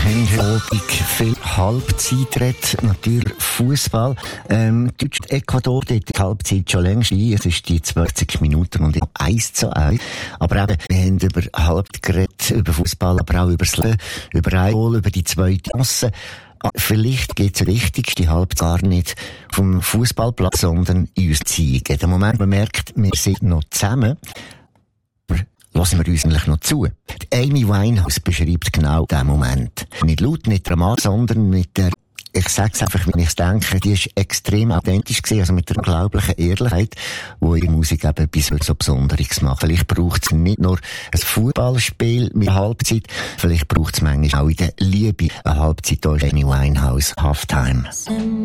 haben heute viel Halbzeit redet, natürlich Fußball. Deutschland, Ecuador, dort die Halbzeit schon längst ein. Es ist die 20 Minuten und 1:1. Aber eben, wir haben über Halbzeit geredet, über Fußball, aber auch über das Leben, über ein Goal, über die zweite Chance. Vielleicht geht es wichtigste Halbzeit gar nicht vom Fußballplatz, sondern in uns Ziegen. Der Moment, man merkt, wir sind noch zusammen, lassen wir uns eigentlich noch zu. Die Amy Winehouse beschreibt genau diesen Moment. Nicht laut, nicht dramatisch, sondern mit der, ich sag's einfach, wenn ich's denke, die ist extrem authentisch gewesen, also mit der unglaublichen Ehrlichkeit, die ihre Musik eben etwas so Besonderes macht. Vielleicht braucht's nicht nur ein Fußballspiel mit einer Halbzeit, vielleicht braucht's manchmal auch in der Liebe eine Halbzeit durch Amy Winehouse, Halftime.